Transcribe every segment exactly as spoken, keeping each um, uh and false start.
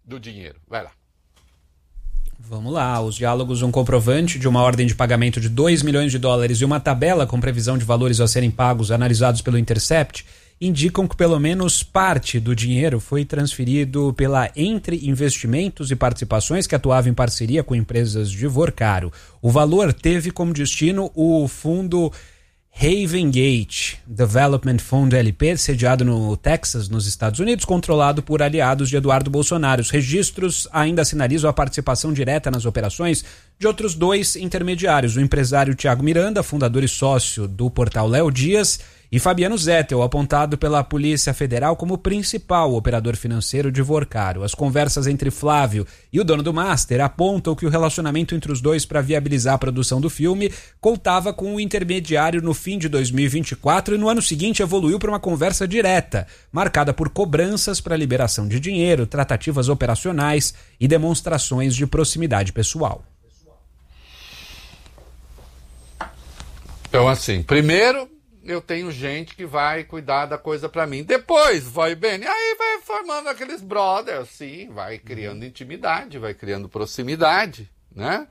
do dinheiro. Vai lá. Vamos lá, os diálogos, um comprovante de uma ordem de pagamento de dois milhões de dólares e uma tabela com previsão de valores a serem pagos analisados pelo Intercept indicam que pelo menos parte do dinheiro foi transferido pela Entre Investimentos e Participações, que atuava em parceria com empresas de Vorcaro. O valor teve como destino o fundo Haven Gate Development Fund L P, sediado no Texas, nos Estados Unidos, controlado por aliados de Eduardo Bolsonaro. Os registros ainda sinalizam a participação direta nas operações de outros dois intermediários, o empresário Thiago Miranda, fundador e sócio do portal Léo Dias, e Fabiano Zettel, apontado pela Polícia Federal como principal operador financeiro de Vorcaro. As conversas entre Flávio e o dono do Master apontam que o relacionamento entre os dois para viabilizar a produção do filme contava com o intermediário no fim de dois mil e vinte e quatro e no ano seguinte evoluiu para uma conversa direta, marcada por cobranças para liberação de dinheiro, tratativas operacionais e demonstrações de proximidade pessoal. Então, assim, primeiro eu tenho gente que vai cuidar da coisa pra mim. Depois, vai bem, aí vai formando aqueles brothers, sim, vai criando intimidade, vai criando proximidade, né?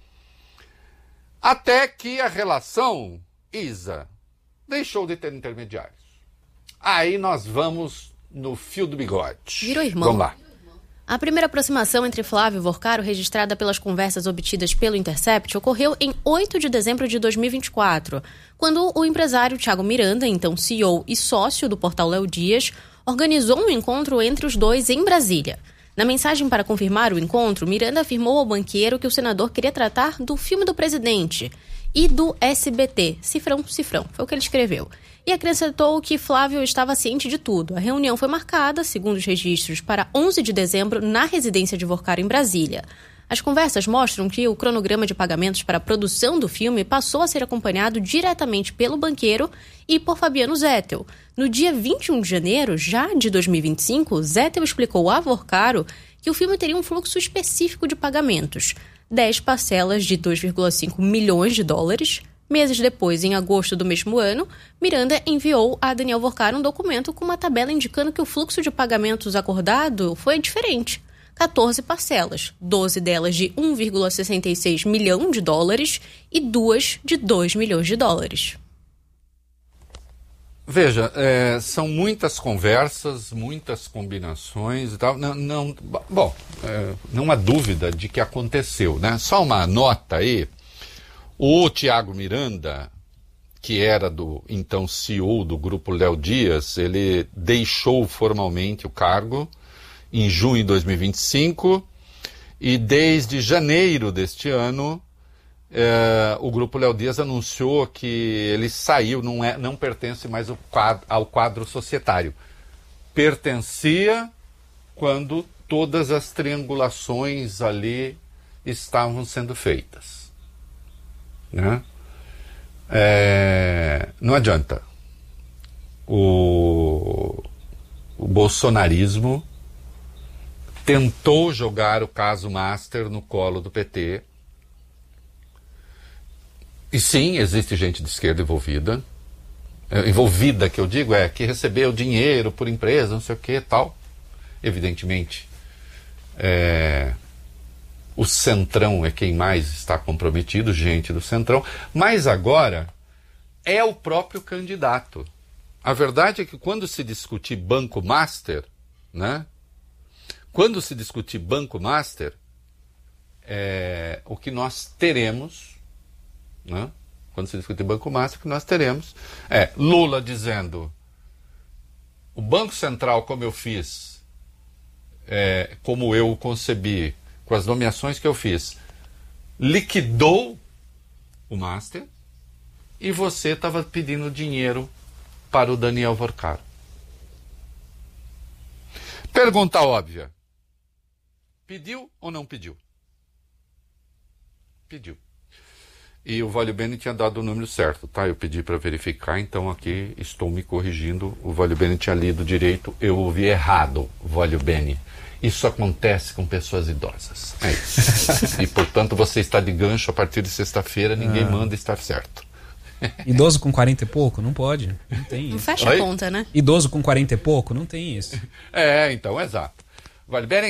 Até que a relação, Isa, deixou de ter intermediários. Aí nós vamos no fio do bigode. Virou irmão. Vamos lá. A primeira aproximação entre Flávio e Vorcaro, registrada pelas conversas obtidas pelo Intercept, ocorreu em oito de dezembro de dois mil e vinte e quatro, quando o empresário Thiago Miranda, então C E O e sócio do portal Léo Dias, organizou um encontro entre os dois em Brasília. Na mensagem para confirmar o encontro, Miranda afirmou ao banqueiro que o senador queria tratar do filme do presidente e do S B T, Cifrão, Cifrão, foi o que ele escreveu. E acrescentou que Flávio estava ciente de tudo. A reunião foi marcada, segundo os registros, para onze de dezembro na residência de Vorcaro em Brasília. As conversas mostram que o cronograma de pagamentos para a produção do filme passou a ser acompanhado diretamente pelo banqueiro e por Fabiano Zettel. No dia vinte e um de janeiro, já de dois mil e vinte e cinco, Zettel explicou a Vorcaro que o filme teria um fluxo específico de pagamentos. dez parcelas de dois vírgula cinco milhões de dólares. Meses depois, em agosto do mesmo ano, Miranda enviou a Daniel Vorcaro um documento com uma tabela indicando que o fluxo de pagamentos acordado foi diferente. quatorze parcelas, doze delas de um vírgula sessenta e seis milhão de dólares e duas de dois milhões de dólares. Veja, é, são muitas conversas, muitas combinações e tal. Não, não, bom, é, não há dúvida de que aconteceu, né? Só uma nota aí. O Thiago Miranda, que era do então C E O do grupo Léo Dias, ele deixou formalmente o cargo em junho de dois mil e vinte e cinco e desde janeiro deste ano eh, o grupo Léo Dias anunciou que ele saiu, não, é, não pertence mais ao quadro, ao quadro societário. Pertencia quando todas as triangulações ali estavam sendo feitas. Né? É, não adianta. O, o bolsonarismo tentou jogar o caso Master no colo do P T. E sim, existe gente de esquerda envolvida. É, envolvida, que eu digo, é que recebeu dinheiro por empresa, não sei o que tal. Evidentemente, é... o Centrão é quem mais está comprometido, gente do Centrão, mas agora é o próprio candidato. A verdade é que quando se discutir Banco Master, né? Quando se discutir Banco Master, é, o que nós teremos, né? Quando se discutir Banco Master, o que nós teremos é Lula dizendo: o Banco Central, como eu fiz, é, como eu o concebi, com as nomeações que eu fiz, liquidou o Master e você estava pedindo dinheiro para o Daniel Vorcaro. Pergunta óbvia. Pediu ou não pediu? Pediu. E o Vale Bene tinha dado o número certo, tá? Eu pedi para verificar, então aqui estou me corrigindo. O Vale Bene tinha lido direito, eu ouvi errado, Vale Bene. Isso acontece com pessoas idosas. É isso. E, portanto, você está de gancho a partir de sexta-feira, ninguém ah. manda estar certo. Idoso com quarenta e pouco? Não pode. Não tem isso. Não fecha Oi? a conta, né? Idoso com quarenta e pouco? Não tem isso. É, então, exato. Vale bem.